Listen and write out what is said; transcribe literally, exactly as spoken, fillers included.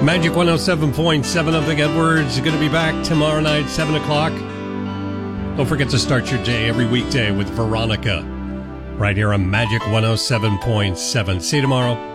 Magic one oh seven point seven of the Edwards going to be back tomorrow night, seven o'clock. Don't forget to start your day every weekday with Veronica right here on Magic one oh seven point seven. See you tomorrow.